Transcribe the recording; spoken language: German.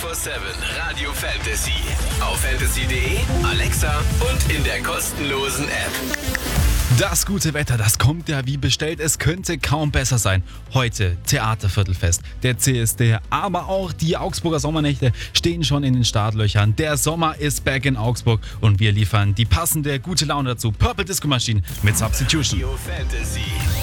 24/7 Radio Fantasy. Auf fantasy.de, Alexa und in der kostenlosen App. Das gute Wetter, das kommt ja wie bestellt. Es könnte kaum besser sein. Heute Theaterviertelfest, der CSD, aber auch die Augsburger Sommernächte stehen schon in den Startlöchern. Der Sommer ist back in Augsburg und wir liefern die passende gute Laune dazu. Purple Disco Machine mit Substitution. Radio Fantasy.